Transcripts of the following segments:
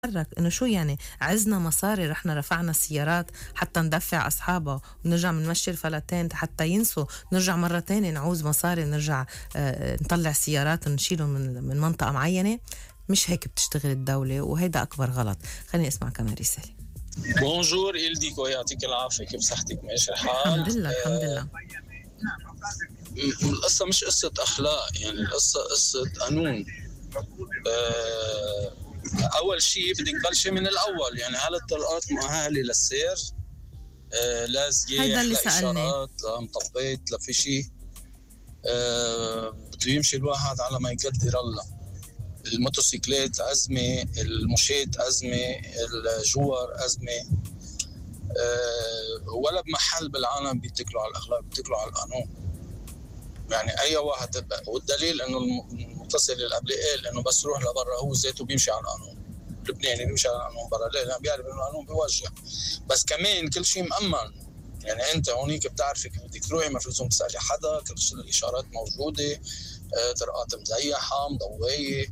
تتحرك. انه شو يعني عزنا مصاري، رحنا رفعنا السيارات حتى ندفع اصحابها ونرجع منمشي الفلاتين حتى ينسوا، نرجع مرة تانية نعوز مصاري، نرجع نطلع سيارات ونشيلهم من منطقة معينة. مش هيك بتشتغل الدولة، وهيدا أكبر غلط. خليني أسمع كمان رسالة. بونجور إلديكو، يعطيك العافية، كيف صحتك؟ ماشي الحال؟ الحمد لله الحمد لله. القصة مش قصة أخلاق، يعني القصة قصة قانون. أول شيء بدك تبلشي من الأول، يعني هل الطرقات مؤهلة للسير؟ لا هيدا زياح، اللي لا سألني. إشارات، لا مطبات، لا في شيء. بده يمشي الواحد على ما يقدر الله. الموتوسيكلات أزمة، المشيت أزمة، الجوار أزمة. ولا بمحل بالعالم بيتكلوا على الأخلاق، بيتكلوا على القانون. يعني أي واحد، والدليل إنه المتصل اللي قبل قال إنه بس روح لبرا هو ذاته بيمشي على القانون. لبناني بيمشي على القانون برا، لا بيعرف إنه القانون بيوجه. بس كمان كل شيء مأمن، يعني أنت هونيك بتعرف كيف بدك تروحي، ما في لزوم تسألي حدا، كل الإشارات موجودة، طرقات مزيحة مضوية،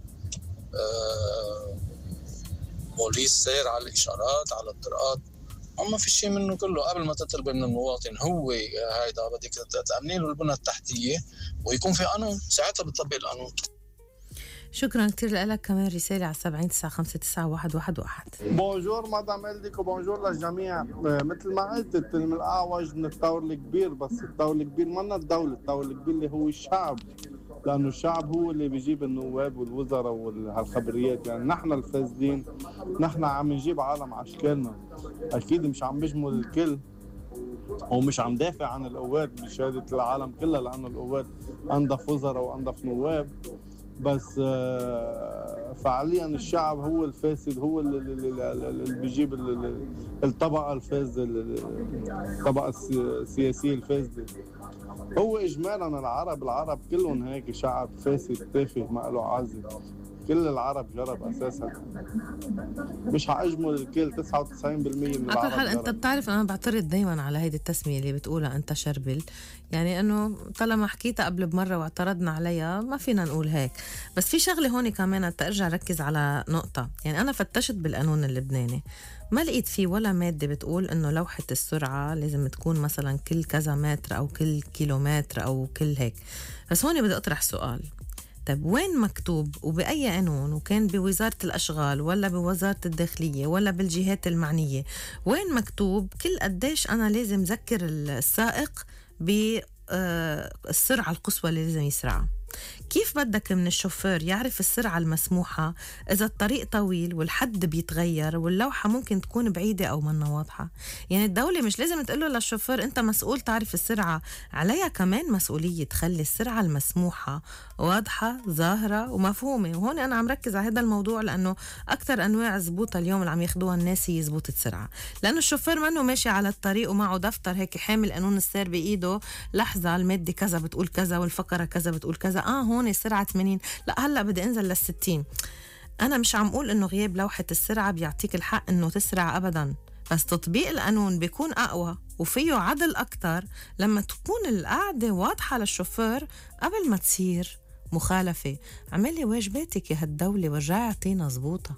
بوليس سير على الإشارات على الطرقات. ما في شيء منه كله. قبل ما تطلب من المواطن هو هيدا بدك تأمني له البنى التحتية ويكون في قانون، ساعتها بتطبق القانون. شكرا كتير لك. كمان رسالة على 70959111. بونجور مدام إلديكو، بونجور للجميع. مثل ما قلت التلم الأعوج من الطور الكبير، بس الطور الكبير منا الدولة، الطور الكبير اللي هو الشعب، لأنه الشعب هو اللي بيجيب النواب والوزراء والخبريات. يعني نحن الفاسدين، نحن عم نجيب عالم على أشكالنا، أكيد مش عم بجمل الكل ومش عم دافع عن القوات بشهادة العالم كلها، لأنه القوات أنظف وزراء وأنظف نواب. بس فعليا الشعب هو الفاسد، هو اللي بيجيب الطبقة الفاسدة، الطبقة السياسية الفاسدة. هو إجمالا العرب كلهم هيك شعب فاسد تافه ما له عازة. كل العرب جرب أساسا، مش حأجمل الكل، 99% من العرب جرب. انت بتعرف انا بعترض دايما على هيدي التسمية اللي بتقولها انت شربل، يعني انه طالما حكيتها قبل بمرة واعترضنا عليها ما فينا نقول هيك. بس في شغلة هون كمان ترجع ركز على نقطة. يعني انا فتشت بالقانون اللبناني، ما لقيت فيه ولا مادة بتقول انه لوحة السرعة لازم تكون مثلا كل كذا متر او كل كيلومتر او كل هيك. بس هون بدي اطرح سؤال. طب وين مكتوب وبأي قانون، وكان بوزارة الأشغال ولا بوزارة الداخلية ولا بالجهات المعنية، وين مكتوب كل قديش أنا لازم ذكر السائق بالسرعة القصوى اللي لازم يسرعها؟ كيف بدك من الشوفير يعرف السرعة المسموحة إذا الطريق طويل والحد بيتغير واللوحة ممكن تكون بعيدة أو منها واضحة؟ يعني الدولة مش لازم تقوله للشوفير أنت مسؤول تعرف السرعة، عليها كمان مسؤولية تخلي السرعة المسموحة واضحة ظاهرة ومفهومة. وهون أنا عم ركز على هذا الموضوع لأنه أكتر أنواع زبوطة اليوم اللي عم ياخدوها الناس هي زبوطة سرعة، لأنه الشوفير منه ماشي على الطريق ومعه دفتر هيك حامل قانون السير بإيده، لحظة المادة كذا بتقول كذا والفقرة كذا بتقول كذا، هون السرعة 80، لا هلأ بدي انزل لل60. أنا مش عم قول إنه غياب لوحة السرعة بيعطيك الحق إنه تسرع أبدا، بس تطبيق القانون بيكون أقوى وفيه عدل أكتر لما تكون القاعدة واضحة للشوفير قبل ما تصير مخالفة. عملي واجباتك يا هالدولة ورجعي اعطينا زبوطة.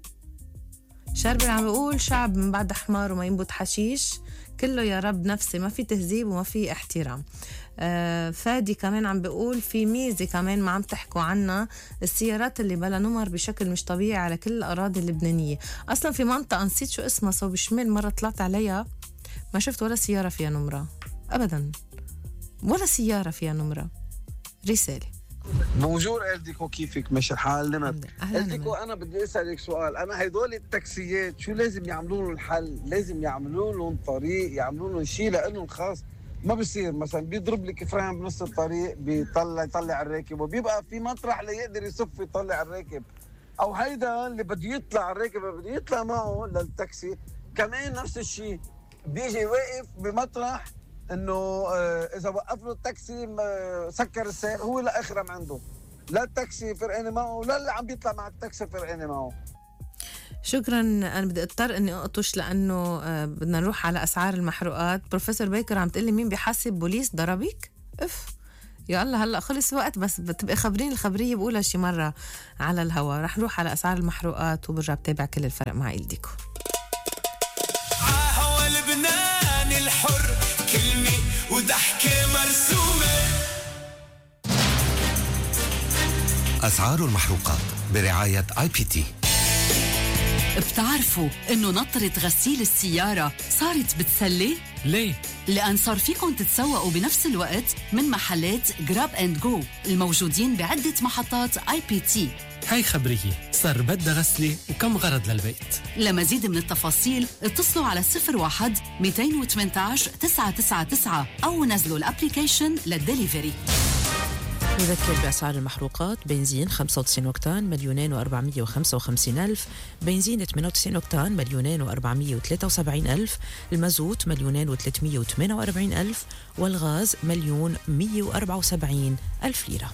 شربل عم بقول شعب من بعد حمار وما ينبت حشيش، كله يا رب نفسي، ما في تهذيب وما في احترام. فادي كمان عم بقول في ميزة كمان ما عم تحكوا عنها، السيارات اللي بلا نمر بشكل مش طبيعي على كل الأراضي اللبنانية. أصلا في منطقة نسيت شو اسمها صوب شمال، مرة طلعت عليها ما شفت ولا سيارة فيها نمرة أبدا، ولا سيارة فيها نمرة. رسالة. بونجور إلديكو، كيفك؟ ماشي الحال؟ نمت إلديكو. أهلا. أنا بدي أسألك سؤال. أنا هيدول التاكسيات شو لازم يعملوا لهم الحل؟ لازم يعملوا لهم طريق، يعملوا لهم شيء لهم خاص. ما بصير مثلا بيضرب لك فرام بنص الطريق يطلع الراكب، وبيبقى في مطرح ليقدر يصف يطلع الراكب، او هيدا اللي بده يطلع الراكب بده يطلع معه للتاكسي كمان نفس الشيء، بيجي واقف بمطرح انه اذا وقف له التاكسي سكر السير هو لا اخرم عنده، لا التاكسي فرقانه معه ولا اللي عم بيطلع مع التاكسي فرقانه معه. شكرا. أنا بدي اضطر اني اقطش لانه بدنا نروح على اسعار المحروقات. بروفيسور بيكر عم تقلي مين بيحاسب؟ بوليس ضربك؟ اف يا الله هلا خلص وقت، بس بتبقى خبرين الخبرية بقولها شي مرة على الهوا. رح نروح على أسعار المحروقات وبرجع بتابع كل الفرق مع إلديكو. هوا لبنان الحر كلمة وضحكة مرسومة. أسعار المحروقات برعاية IPT. بتعرفوا إنه نطرة غسيل السيارة صارت بتسلي؟ ليه؟ لأن صار فيكم تتسوقوا بنفس الوقت من محلات جراب اند جو الموجودين بعدة محطات IPT. هاي خبرية، صار بدها غسلة وكم غرض للبيت. لمزيد من التفاصيل اتصلوا على 01-218-999 أو نزلوا الابليكيشن للدليفري. نذكر بأسعار المحروقات: بنزين 95 أوكتان 2,455,000، بنزين 98 أوكتان 2,473,000، المازوت 2,348,000، والغاز 1,174,000 ليرة.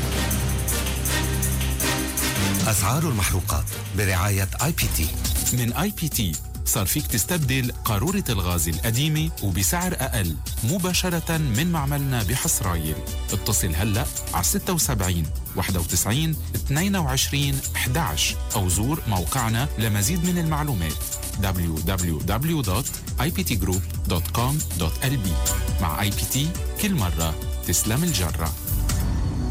أسعار المحروقات برعاية IPT. من IPT صار فيك تستبدل قارورة الغاز القديمة وبسعر أقل مباشرة من معملنا بحصرايل. اتصل هلأ على 76 91 22 11 أو زور موقعنا لمزيد من المعلومات www.iptgroup.com.lb. مع IPT كل مرة تسلم الجرة.